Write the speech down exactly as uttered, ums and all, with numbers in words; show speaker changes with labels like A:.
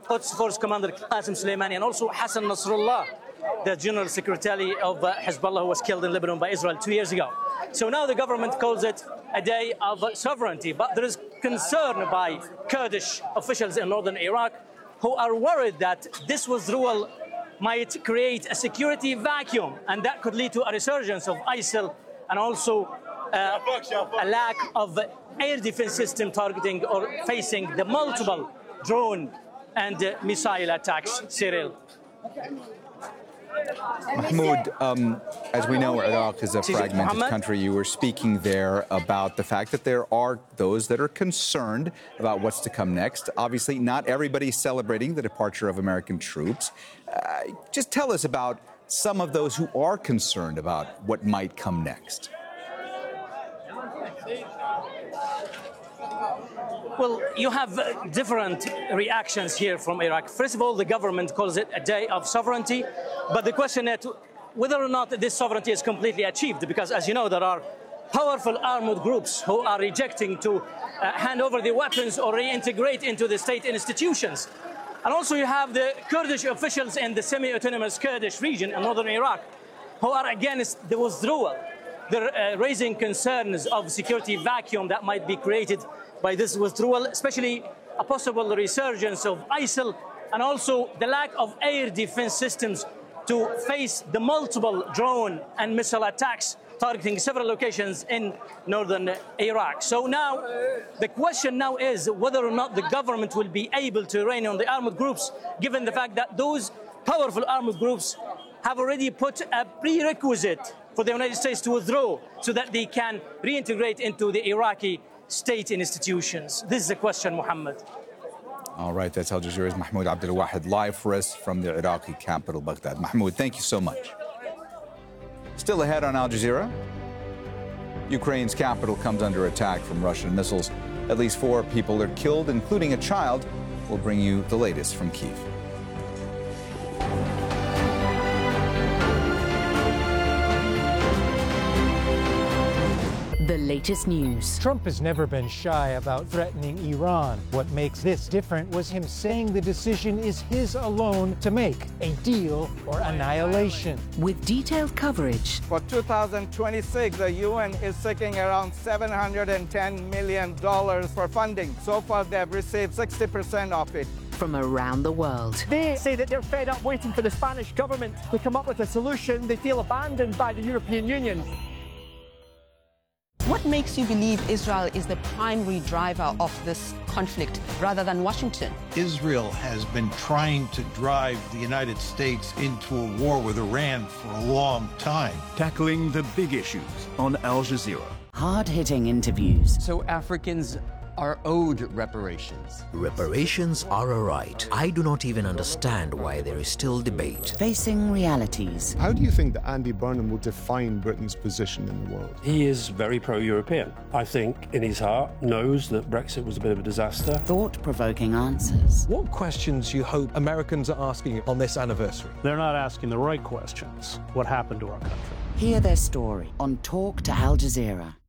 A: Quds Force Commander Qasem Soleimani, and also Hassan Nasrallah, the General Secretary of uh, Hezbollah, who was killed in Lebanon by Israel two years ago. So now the government calls it a day of sovereignty, but there is concern by Kurdish officials in northern Iraq who are worried that this withdrawal might create a security vacuum, and that could lead to a resurgence of ISIL and also uh, a lack of air defense system targeting or facing the multiple drone and uh, missile attacks. Cyril.
B: Mahmoud, um, as we know, Iraq is a fragmented country. You were speaking there about the fact that there are those that are concerned about what's to come next. Obviously, not everybody's celebrating the departure of American troops. Uh, just tell us about some of those who are concerned about what might come next.
A: Well, you have uh, different reactions here from Iraq. First of all, the government calls it a day of sovereignty, but the question is whether or not this sovereignty is completely achieved, because as you know, there are powerful armed groups who are rejecting to uh, hand over the weapons or reintegrate into the state institutions. And also you have the Kurdish officials in the semi-autonomous Kurdish region in northern Iraq who are against the withdrawal. They're uh, raising concerns of security vacuum that might be created by this withdrawal, especially a possible resurgence of ISIL and also the lack of air defense systems to face the multiple drone and missile attacks targeting several locations in northern Iraq. So now the question now is whether or not the government will be able to rein on the armed groups, given the fact that those powerful armed groups have already put a prerequisite for the United States to withdraw so that they can reintegrate into the Iraqi state institutions. This is the question, Mohammed.
B: All right, that's Al Jazeera's Mahmoud Abdul Wahid, live for us from the Iraqi capital, Baghdad. Mahmoud, thank you so much. Still ahead on Al Jazeera, Ukraine's capital comes under attack from Russian missiles. At least four people are killed, including a child. We'll bring you the latest from Kyiv.
C: The latest news.
D: Trump has never been shy about threatening Iran. What makes this different was him saying the decision is his alone to make, a deal or annihilation.
C: With detailed coverage.
E: For two thousand twenty-six, the U N is seeking around seven hundred ten million dollars for funding. So far, they have received sixty percent of it.
C: From around the world.
F: They say that they're fed up waiting for the Spanish government to come up with a solution. They feel abandoned by the European Union.
G: What makes you believe Israel is the primary driver of this conflict rather than Washington?
H: Israel has been trying to drive the United States into a war with Iran for a long time.
I: Tackling the big issues on Al Jazeera.
C: Hard-hitting interviews.
J: So Africans are owed reparations.
K: Reparations are a right. I do not even understand why there is still debate.
C: Facing realities.
L: How do you think that Andy Burnham will define Britain's position in the world?
M: He is very pro-European. I think in his heart knows that Brexit was a bit of a disaster.
C: Thought-provoking answers.
N: What questions do you hope Americans are asking on this anniversary?
O: They're not asking the right questions. What happened to our country?
C: Hear their story on Talk to Al Jazeera.